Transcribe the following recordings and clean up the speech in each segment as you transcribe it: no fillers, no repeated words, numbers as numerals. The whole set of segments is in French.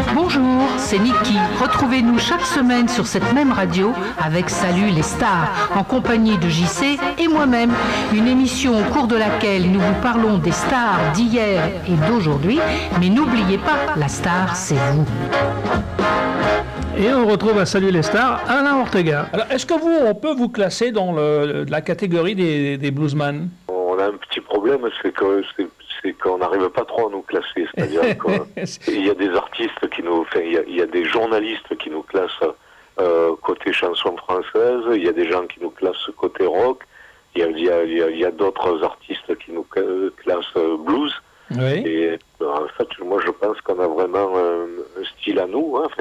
Bonjour, c'est Niki. Retrouvez-nous chaque semaine sur cette même radio avec Salut les stars, en compagnie de JC et moi-même. Une émission au cours de laquelle nous vous parlons des stars d'hier et d'aujourd'hui. Mais n'oubliez pas, la star, c'est vous. Et on retrouve à Salut les stars, Alain Ortega. Alors, est-ce que on peut vous classer dans la catégorie des bluesmen? On a un petit problème, c'est qu'on n'arrive pas trop à nous classer. C'est-à-dire qu'il y a des artistes il y a des journalistes qui nous classent côté chanson française, il y a des gens qui nous classent côté rock, il y a d'autres artistes qui nous classent blues. Oui. Et en fait, moi je pense qu'on a vraiment un style à nous, hein,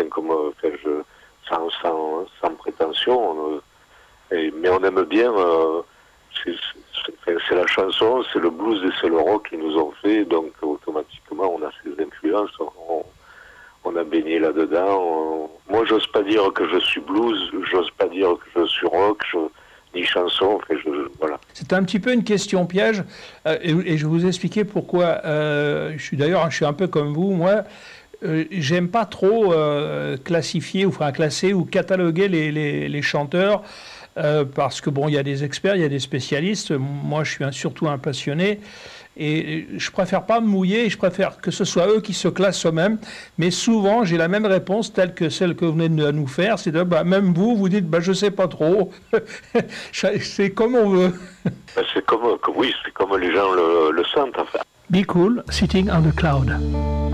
sans prétention, mais on aime bien. C'est la chanson, c'est le blues et c'est le rock qui nous ont fait, donc automatiquement on a ces influences, on a baigné là-dedans. Moi j'ose pas dire que je suis blues, j'ose pas dire que je suis rock, ni chanson, voilà. C'est un petit peu une question piège, et je vais vous expliquer pourquoi. Je suis un peu comme vous, moi. J'aime pas trop classer ou cataloguer les chanteurs. Parce que il y a des experts, il y a des spécialistes. Moi, je suis surtout un passionné et je préfère pas me mouiller. Je préfère que ce soit eux qui se classent eux-mêmes. Mais souvent, j'ai la même réponse telle que celle que vous venez de nous faire. C'est même vous dites, je sais pas trop. C'est comme on veut. C'est comme les gens le sentent. En fait. Be cool, sitting on the cloud.